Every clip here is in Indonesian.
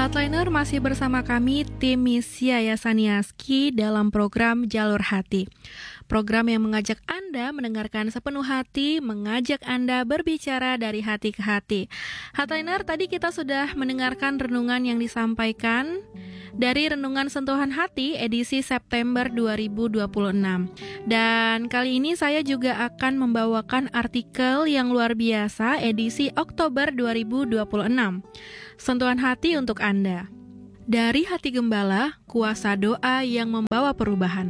Heartliner masih bersama kami tim Misi Yayasan Yaski dalam program Jalur Hati. Program yang mengajak Anda mendengarkan sepenuh hati, mengajak Anda berbicara dari hati ke hati. Heartliner, tadi kita sudah mendengarkan renungan yang disampaikan dari Renungan Sentuhan Hati edisi September 2026. Dan kali ini saya juga akan membawakan artikel yang luar biasa edisi Oktober 2026. Sentuhan hati untuk Anda. Dari hati gembala, kuasa doa yang membawa perubahan.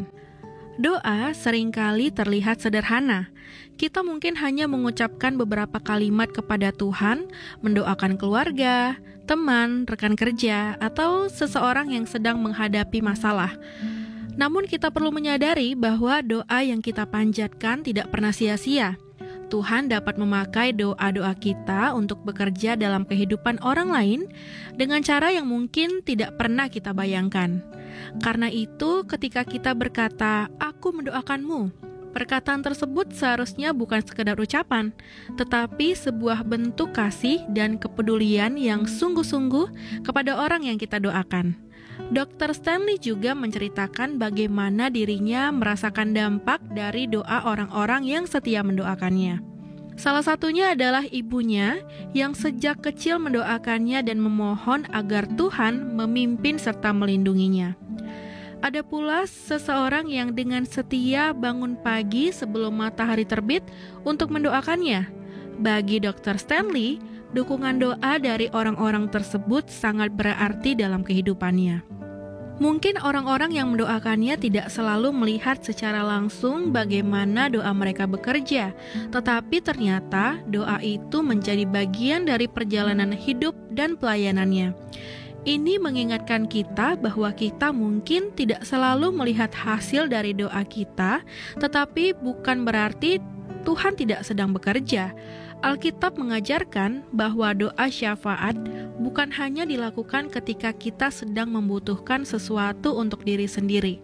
Doa seringkali terlihat sederhana. Kita mungkin hanya mengucapkan beberapa kalimat kepada Tuhan, mendoakan keluarga, teman, rekan kerja, atau seseorang yang sedang menghadapi masalah. Namun kita perlu menyadari bahwa doa yang kita panjatkan tidak pernah sia-sia. Tuhan dapat memakai doa-doa kita untuk bekerja dalam kehidupan orang lain dengan cara yang mungkin tidak pernah kita bayangkan. Karena itu, ketika kita berkata, "Aku mendoakanmu," perkataan tersebut seharusnya bukan sekedar ucapan, tetapi sebuah bentuk kasih dan kepedulian yang sungguh-sungguh kepada orang yang kita doakan. Dr. Stanley juga menceritakan bagaimana dirinya merasakan dampak dari doa orang-orang yang setia mendoakannya. Salah satunya adalah ibunya yang sejak kecil mendoakannya dan memohon agar Tuhan memimpin serta melindunginya. Ada pula seseorang yang dengan setia bangun pagi sebelum matahari terbit untuk mendoakannya. Bagi Dr. Stanley, dukungan doa dari orang-orang tersebut sangat berarti dalam kehidupannya. Mungkin orang-orang yang mendoakannya tidak selalu melihat secara langsung bagaimana doa mereka bekerja, tetapi ternyata doa itu menjadi bagian dari perjalanan hidup dan pelayanannya. Ini mengingatkan kita bahwa kita mungkin tidak selalu melihat hasil dari doa kita, tetapi bukan berarti Tuhan tidak sedang bekerja. Alkitab mengajarkan bahwa doa syafaat bukan hanya dilakukan ketika kita sedang membutuhkan sesuatu untuk diri sendiri.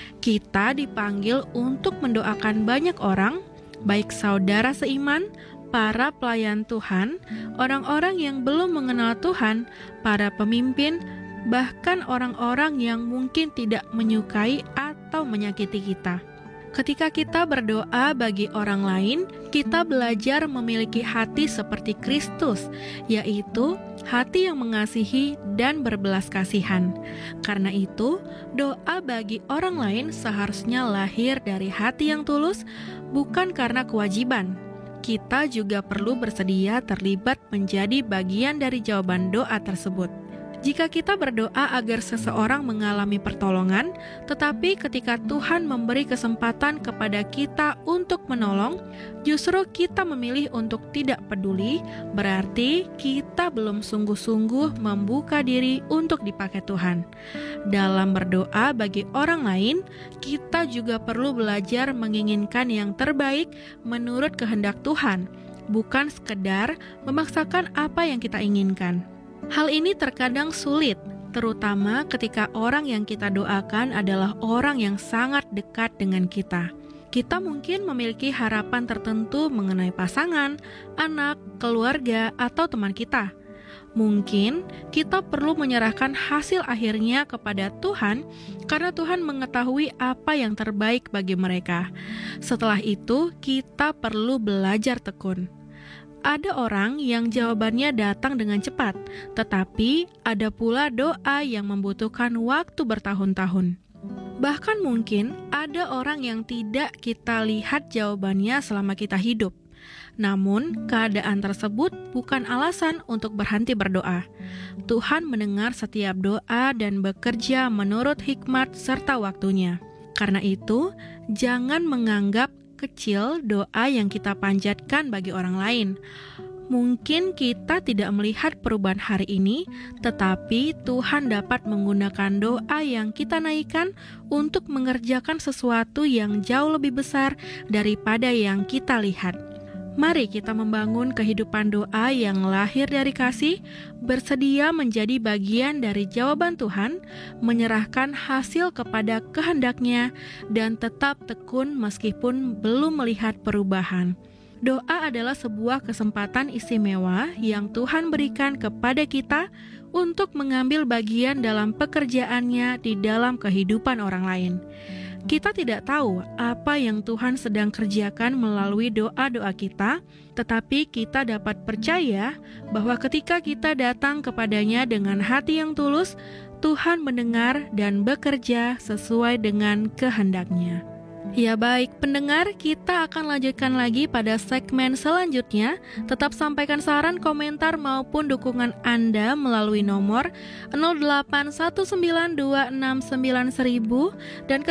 Kita dipanggil untuk mendoakan banyak orang, baik saudara seiman, para pelayan Tuhan, orang-orang yang belum mengenal Tuhan, para pemimpin, bahkan orang-orang yang mungkin tidak menyukai atau menyakiti kita. Ketika kita berdoa bagi orang lain, kita belajar memiliki hati seperti Kristus, yaitu hati yang mengasihi dan berbelas kasihan. Karena itu, doa bagi orang lain seharusnya lahir dari hati yang tulus, bukan karena kewajiban. Kita juga perlu bersedia terlibat menjadi bagian dari jawaban doa tersebut. Jika kita berdoa agar seseorang mengalami pertolongan, tetapi ketika Tuhan memberi kesempatan kepada kita untuk menolong, justru kita memilih untuk tidak peduli, berarti kita belum sungguh-sungguh membuka diri untuk dipakai Tuhan. Dalam berdoa bagi orang lain, kita juga perlu belajar menginginkan yang terbaik menurut kehendak Tuhan, bukan sekedar memaksakan apa yang kita inginkan. Hal ini terkadang sulit, terutama ketika orang yang kita doakan adalah orang yang sangat dekat dengan kita. Kita mungkin memiliki harapan tertentu mengenai pasangan, anak, keluarga, atau teman kita. Mungkin kita perlu menyerahkan hasil akhirnya kepada Tuhan karena Tuhan mengetahui apa yang terbaik bagi mereka. Setelah itu, kita perlu belajar tekun. Ada orang yang jawabannya datang dengan cepat, tetapi ada pula doa yang membutuhkan waktu bertahun-tahun. Bahkan mungkin ada orang yang tidak kita lihat jawabannya selama kita hidup. Namun, keadaan tersebut bukan alasan untuk berhenti berdoa. Tuhan mendengar setiap doa dan bekerja menurut hikmat serta waktunya. Karena itu, jangan menganggap kecil doa yang kita panjatkan bagi orang lain. Mungkin kita tidak melihat perubahan hari ini, tetapi Tuhan dapat menggunakan doa yang kita naikkan untuk mengerjakan sesuatu yang jauh lebih besar daripada yang kita lihat. Mari kita membangun kehidupan doa yang lahir dari kasih, bersedia menjadi bagian dari jawaban Tuhan, menyerahkan hasil kepada kehendak-Nya, dan tetap tekun meskipun belum melihat perubahan. Doa adalah sebuah kesempatan istimewa yang Tuhan berikan kepada kita untuk mengambil bagian dalam pekerjaannya di dalam kehidupan orang lain. Kita tidak tahu apa yang Tuhan sedang kerjakan melalui doa-doa kita, tetapi kita dapat percaya bahwa ketika kita datang kepadanya dengan hati yang tulus, Tuhan mendengar dan bekerja sesuai dengan kehendak-Nya. Ya baik, pendengar, kita akan lanjutkan lagi pada segmen selanjutnya. Tetap sampaikan saran, komentar, maupun dukungan Anda melalui nomor 0819269000 dan